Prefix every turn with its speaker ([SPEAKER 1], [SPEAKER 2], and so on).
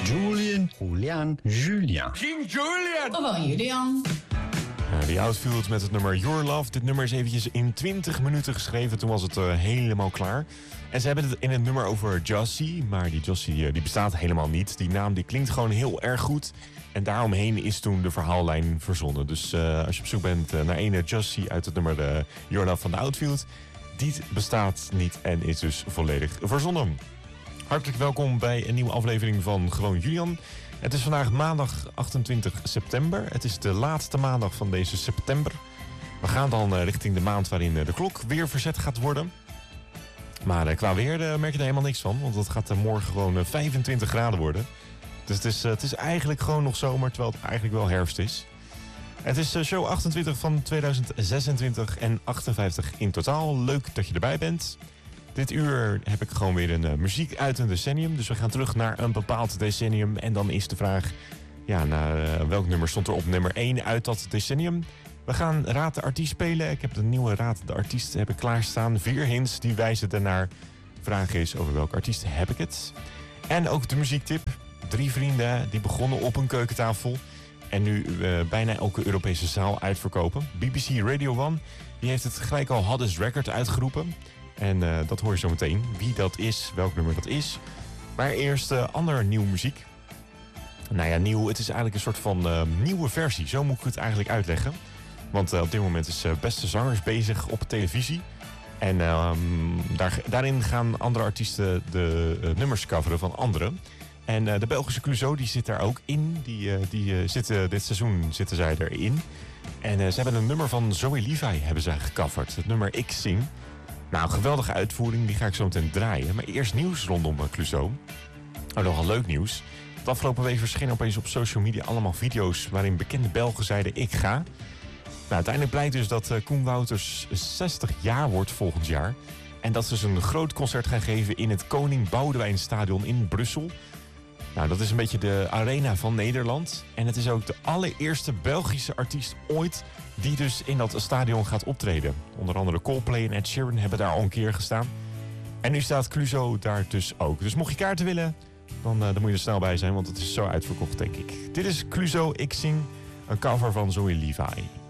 [SPEAKER 1] Julian, Julian, Julian.
[SPEAKER 2] King Julian!
[SPEAKER 3] Oh, wel Julian.
[SPEAKER 4] Die Outfield met het nummer Your Love. Dit nummer is eventjes in 20 minuten geschreven. Toen was het helemaal klaar. En ze hebben het in het nummer over Jossie. Maar die Jossie die bestaat helemaal niet. Die naam die klinkt gewoon heel erg goed. En daaromheen is toen de verhaallijn verzonnen. Dus als je op zoek bent naar ene Jossie uit het nummer Your Love van de Outfield. Die bestaat niet en is dus volledig verzonnen. Hartelijk welkom bij een nieuwe aflevering van Gewoon Julian. Het is vandaag maandag 28 september. Het is de laatste maandag van deze september. We gaan dan richting de maand waarin de klok weer verzet gaat worden. Maar qua weer merk je er helemaal niks van. Want het gaat morgen gewoon 25 graden worden. Dus het is eigenlijk gewoon nog zomer, terwijl het eigenlijk wel herfst is. Het is show 28 van 2026 en 58 in totaal. Leuk dat je erbij bent. Dit uur heb ik gewoon weer een muziek uit een decennium. Dus we gaan terug naar een bepaald decennium. En dan is de vraag, naar welk nummer stond er op nummer 1 uit dat decennium? We gaan Raad de Artiest spelen. Ik heb de nieuwe Raad de Artiest klaarstaan. 4 hints die wijzen ernaar. De vraag is, over welke artiest heb ik het? En ook de muziektip. 3 vrienden die begonnen op een keukentafel. En nu bijna elke Europese zaal uitverkopen. BBC Radio 1 die heeft het gelijk al hottest record uitgeroepen. En dat hoor je zo meteen. Wie dat is, welk nummer dat is. Maar eerst ander nieuw muziek. Nou ja, nieuw. Het is eigenlijk een soort van nieuwe versie. Zo moet ik het eigenlijk uitleggen. Want op dit moment is Beste Zangers bezig op televisie. En daarin gaan andere artiesten de nummers coveren van anderen. En de Belgische Clouseau die zit daar ook in. Dit seizoen zitten zij erin. En ze hebben een nummer van Zoe Levi hebben zij gecoverd. Het nummer Ik Zing. Nou, geweldige uitvoering, die ga ik zo meteen draaien. Maar eerst nieuws rondom Clouseau. Oh, nogal leuk nieuws. De afgelopen week verschenen opeens op social media allemaal video's waarin bekende Belgen zeiden ik ga. Nou, uiteindelijk blijkt dus dat Koen Wouters 60 jaar wordt volgend jaar. En dat ze dus een groot concert gaan geven in het Koning Boudewijn Stadion in Brussel. Nou, dat is een beetje de arena van Nederland. En het is ook de allereerste Belgische artiest ooit die dus in dat stadion gaat optreden. Onder andere Coldplay en Ed Sheeran hebben daar al een keer gestaan. En nu staat Clouseau daar dus ook. Dus mocht je kaarten willen, dan moet je er snel bij zijn, want het is zo uitverkocht, denk ik. Dit is Clouseau, Ik Zing, een cover van Zoe Levi.